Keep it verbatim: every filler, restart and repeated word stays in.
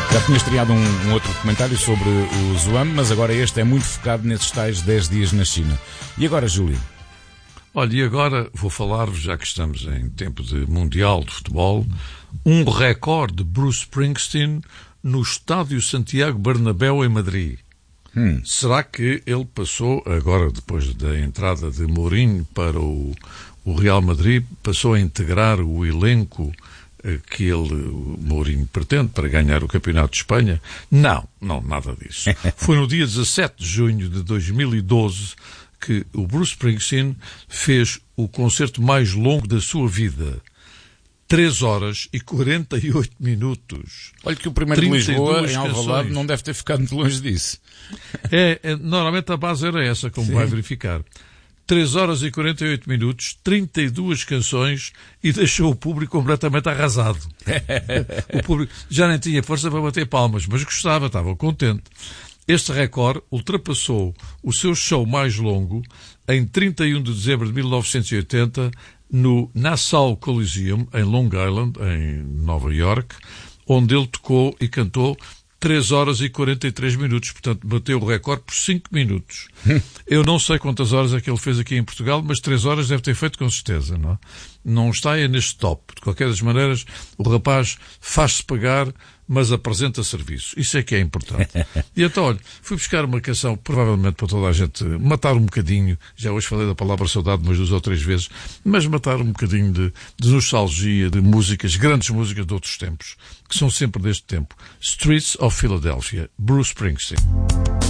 Já tinha estreado um, um outro documentário sobre o Zhuang, mas agora este é muito focado nesses tais dez dias na China. E agora, Júlio? Olha, e agora vou falar-vos, já que estamos em tempo de Mundial de Futebol, um recorde de Bruce Springsteen no Estádio Santiago Bernabéu em Madrid. Hum. Será que ele passou, agora depois da entrada de Mourinho para o, o Real Madrid, passou a integrar o elenco que ele, o Mourinho, pretende para ganhar o Campeonato de Espanha? Não, não, nada disso. Foi no dia dezassete de junho de dois mil e doze que o Bruce Springsteen fez o concerto mais longo da sua vida. três horas e quarenta e oito minutos. Olha que o primeiro de Lisboa, em Alvalade, não deve ter ficado muito longe disso. É, é, normalmente a base era essa, como Sim. vai verificar. três horas e quarenta e oito minutos, trinta e duas canções e deixou o público completamente arrasado. O público já nem tinha força para bater palmas, mas gostava, estava contente. Este recorde ultrapassou o seu show mais longo em trinta e um de dezembro de mil novecentos e oitenta no Nassau Coliseum, em Long Island, em Nova York, onde ele tocou e cantou três horas e quarenta e três minutos, portanto bateu o recorde por cinco minutos. Eu não sei quantas horas é que ele fez aqui em Portugal, mas três horas deve ter feito com certeza, não é? Não está aí neste top. De qualquer das maneiras, o rapaz faz-se pagar, mas apresenta serviço. Isso é que é importante. E então, olha, fui buscar uma canção, provavelmente para toda a gente matar um bocadinho, já hoje falei da palavra saudade umas duas ou três vezes, mas matar um bocadinho de, de nostalgia, de músicas, grandes músicas de outros tempos, que são sempre deste tempo. Streets of Philadelphia, Bruce Springsteen.